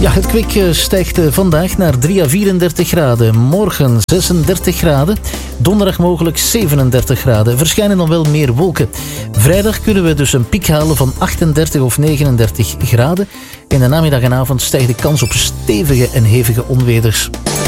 Ja, het kwik stijgt vandaag naar 3 à 34 graden. Morgen 36 graden. Donderdag mogelijk 37 graden. Verschijnen dan wel meer wolken. Vrijdag kunnen we dus een piek halen van 38 of 39 graden. In de namiddag en avond stijgt de kans op stevige en hevige onweders.